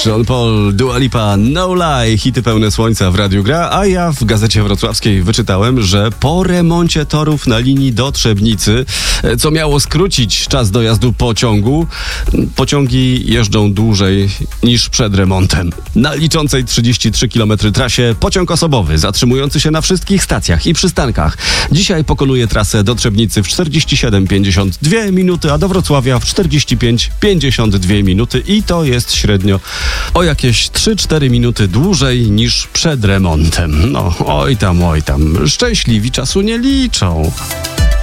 Sean Paul, Dua Lipa, No Lie, hity pełne słońca w Radiu Gra, a ja w Gazecie Wrocławskiej wyczytałem, że po remoncie torów na linii do Trzebnicy, co miało skrócić czas dojazdu pociągu, pociągi jeżdżą dłużej niż przed remontem. Na liczącej 33 km trasie pociąg osobowy, zatrzymujący się na wszystkich stacjach i przystankach, dzisiaj pokonuje trasę do Trzebnicy w 47,52 minuty, a do Wrocławia w 45,52 minuty i to jest średnio o jakieś 3-4 minuty dłużej niż przed remontem. No, oj tam, szczęśliwi czasu nie liczą.